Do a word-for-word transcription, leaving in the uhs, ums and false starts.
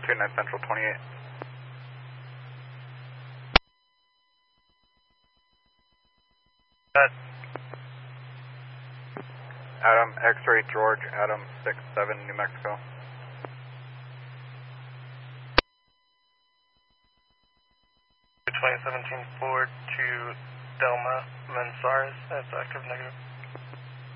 two nine Central twenty-eight. That. Adam, X-ray George, Adam six seven, New Mexico. twenty seventeen Ford to Delma, Manzares, that's active negative.